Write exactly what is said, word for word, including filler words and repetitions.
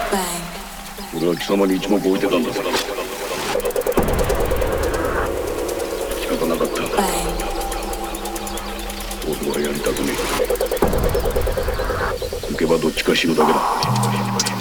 俺は貴様に一目置いてたんだから仕方なかった。俺はやりたくねえ。行けばどっちか死ぬだけだ。